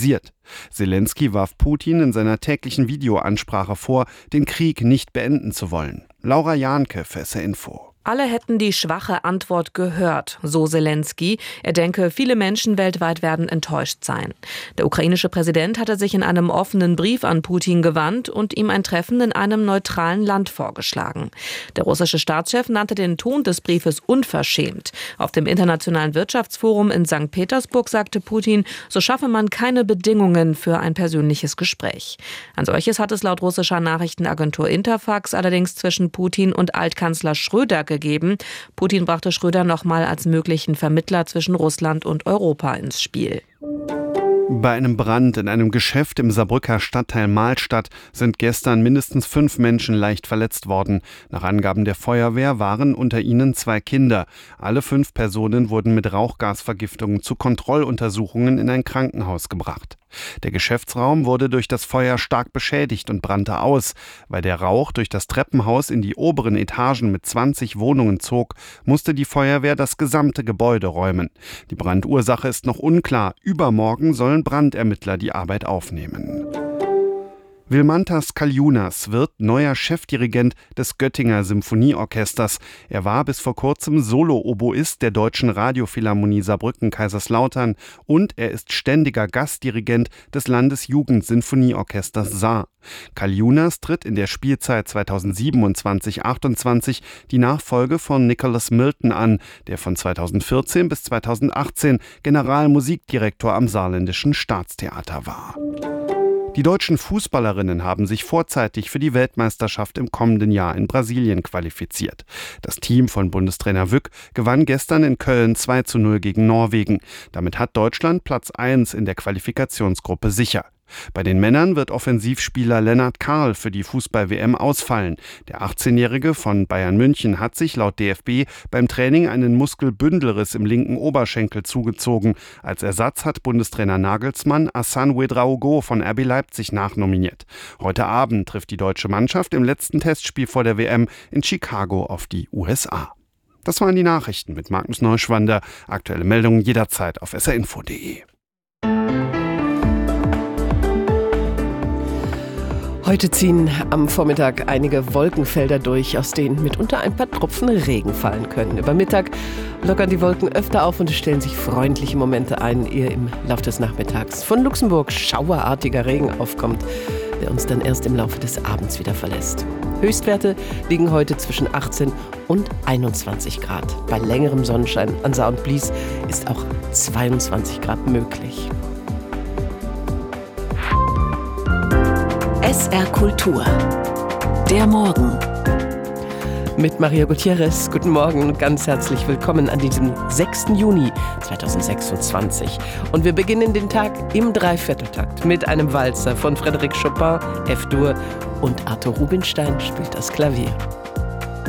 kritisiert. Selenskyj warf Putin in seiner täglichen Videoansprache vor, den Krieg nicht beenden zu wollen. Laura Jahnke für SR Info. Alle hätten die schwache Antwort gehört, so Selenskyj. Er denke, viele Menschen weltweit werden enttäuscht sein. Der ukrainische Präsident hatte sich in einem offenen Brief an Putin gewandt und ihm ein Treffen in einem neutralen Land vorgeschlagen. Der russische Staatschef nannte den Ton des Briefes unverschämt. Auf dem Internationalen Wirtschaftsforum in St. Petersburg sagte Putin, so schaffe man keine Bedingungen für ein persönliches Gespräch. Ein solches hat es laut russischer Nachrichtenagentur Interfax allerdings zwischen Putin und Altkanzler Schröder gegeben. Putin brachte Schröder nochmal als möglichen Vermittler zwischen Russland und Europa ins Spiel. Bei einem Brand in einem Geschäft im Saarbrücker Stadtteil Mahlstadt sind gestern mindestens 5 Menschen leicht verletzt worden. Nach Angaben der Feuerwehr waren unter ihnen 2 Kinder. Alle 5 Personen wurden mit Rauchgasvergiftungen zu Kontrolluntersuchungen in ein Krankenhaus gebracht. Der Geschäftsraum wurde durch das Feuer stark beschädigt und brannte aus. Weil der Rauch durch das Treppenhaus in die oberen Etagen mit 20 Wohnungen zog, musste die Feuerwehr das gesamte Gebäude räumen. Die Brandursache ist noch unklar. Übermorgen sollen Brandermittler die Arbeit aufnehmen. Vilmantas Kaljunas wird neuer Chefdirigent des Göttinger Symphonieorchesters. Er war bis vor kurzem Solo-Oboist der Deutschen Radiophilharmonie Saarbrücken-Kaiserslautern und er ist ständiger Gastdirigent des Landesjugendsinfonieorchesters Saar. Kaljunas tritt in der Spielzeit 2027/28 die Nachfolge von Nicholas Milton an, der von 2014 bis 2018 Generalmusikdirektor am Saarländischen Staatstheater war. Die deutschen Fußballerinnen haben sich vorzeitig für die Weltmeisterschaft im kommenden Jahr in Brasilien qualifiziert. Das Team von Bundestrainer Wück gewann gestern in Köln 2:0 gegen Norwegen. Damit hat Deutschland Platz 1 in der Qualifikationsgruppe sicher. Bei den Männern wird Offensivspieler Lennart Karl für die Fußball-WM ausfallen. Der 18-Jährige von Bayern München hat sich laut DFB beim Training einen Muskelbündelriss im linken Oberschenkel zugezogen. Als Ersatz hat Bundestrainer Nagelsmann Hassan Ouedraogo von RB Leipzig nachnominiert. Heute Abend trifft die deutsche Mannschaft im letzten Testspiel vor der WM in Chicago auf die USA. Das waren die Nachrichten mit Magnus Neuschwander. Aktuelle Meldungen jederzeit auf srinfo.de. Heute ziehen am Vormittag einige Wolkenfelder durch, aus denen mitunter ein paar Tropfen Regen fallen können. Über Mittag lockern die Wolken öfter auf und es stellen sich freundliche Momente ein, ehe im Laufe des Nachmittags von Luxemburg schauerartiger Regen aufkommt, der uns dann erst im Laufe des Abends wieder verlässt. Höchstwerte liegen heute zwischen 18 und 21 Grad. Bei längerem Sonnenschein an Saar und Blies ist auch 22 Grad möglich. SR Kultur. Der Morgen. Mit Maria Gutierrez. Guten Morgen und ganz herzlich willkommen an diesem 6. Juni 2026. Und wir beginnen den Tag im Dreivierteltakt mit einem Walzer von Frédéric Chopin, F-Dur und Arthur Rubinstein spielt das Klavier.